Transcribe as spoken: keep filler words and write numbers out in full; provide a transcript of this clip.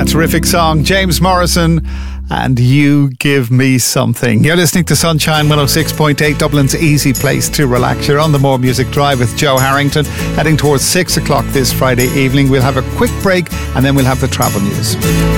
terrific song, James Morrison and You Give Me Something. You're listening to Sunshine one oh six point eight, Dublin's easy place to relax. You're on the More Music Drive with Joe Harrington, heading towards six o'clock this Friday evening. We'll have a quick break and then we'll have the travel news.